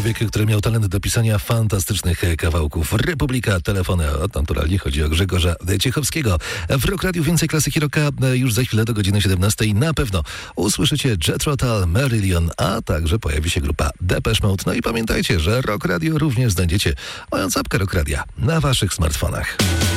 człowiek, który miał talent do pisania fantastycznych kawałków. Republika, telefony, naturalnie chodzi o Grzegorza Ciechowskiego. W Rock Radiu więcej klasyki rocka już za chwilę do godziny 17. Na pewno usłyszycie Jethro Tull, Marillion, a także pojawi się grupa Depeche Mode. No i pamiętajcie, że Rock Radio również znajdziecie moją apkę Rock Radia na waszych smartfonach.